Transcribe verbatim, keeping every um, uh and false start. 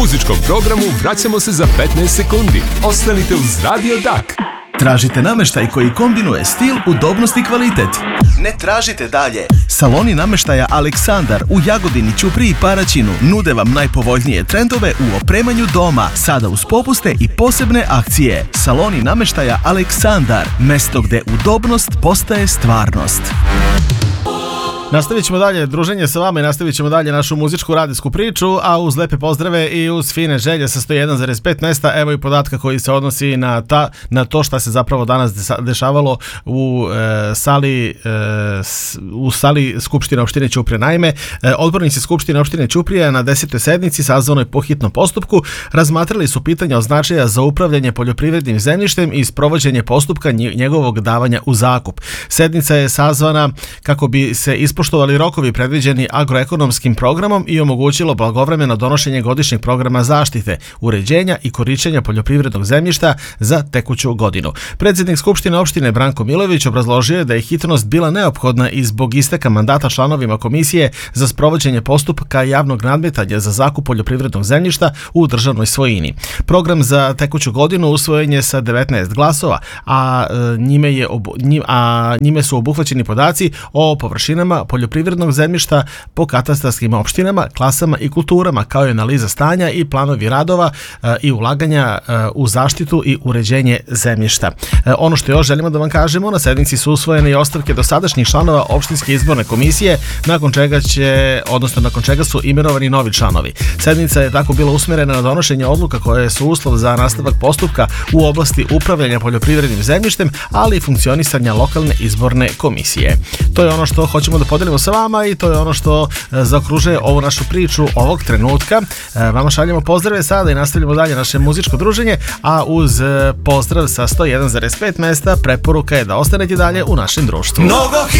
muzičkom programu vraćamo se za petnaest sekundi. Ostanite uz Radio Dak. Tražite namještaj koji kombinuje stil, udobnost i kvalitet? Ne tražite dalje. Saloni namještaja Aleksandar u Jagodini, Ćupriji i Paraćinu nude vam najpovoljnije trendove u opremanju doma, sada uz popuste i posebne akcije. Saloni namještaja Aleksandar, mesto gde udobnost postaje stvarnost. Nastavit ćemo dalje druženje sa vama i nastavit ćemo dalje našu muzičku radijsku priču, a uz lepe pozdrave i uz fine želje sa sto jedan zarez pet mesta, evo i podatka koji se odnosi na, ta, na to šta se zapravo danas dešavalo u e, sali e, u sali Skupštine opštine Ćuprije. Naime, e, odbornici Skupštine opštine Ćuprije na desetoj sednici sazvanoj po hitnom postupku razmatrali su pitanja od značaja za upravljanje poljoprivrednim zemljištem i sprovođenje postupka njegovog davanja u zakup. Sednica je sazvana kako bi se ispoštovali poštovali rokovi predviđeni agroekonomskim programom i omogućilo blagovremeno donošenje godišnjeg programa zaštite, uređenja i korišćenja poljoprivrednog zemljišta za tekuću godinu. Predsjednik Skupštine opštine Branko Milović obrazložio je da je hitnost bila neophodna i zbog isteka mandata članovima komisije za sprovođenje postupka javnog nadmetanja za zakup poljoprivrednog zemljišta u državnoj svojini. Program za tekuću godinu usvojen je sa devetnaest glasova, a njime, je obu, njime, a njime su obuhvaćeni podaci o površinama poljoprivrednog zemljišta po katastarskim opštinama, klasama i kulturama, kao i analiza stanja i planovi radova e, i ulaganja e, u zaštitu i uređenje zemljišta. E, ono što još želimo da vam kažemo, na sednici su usvojene i ostavke dosadašnjih članova opštinske izborne komisije, nakon čega će, odnosno nakon čega su imenovani novi članovi. Sednica je tako bila usmjerena na donošenje odluka koje su uslov za nastavak postupka u oblasti upravljanja poljoprivrednim zemljištem, ali i funkcionisanja lokalne izborne komisije. To je ono što hoćemo da podelimo sa vama i to je ono što e, zaokružuje ovu našu priču ovog trenutka. E, vama šaljemo pozdrave sada i nastavljamo dalje naše muzičko druženje, a uz e, pozdrav sa sto jedan zarez pet mesta preporuka je da ostanete dalje u našem društvu. Mnogo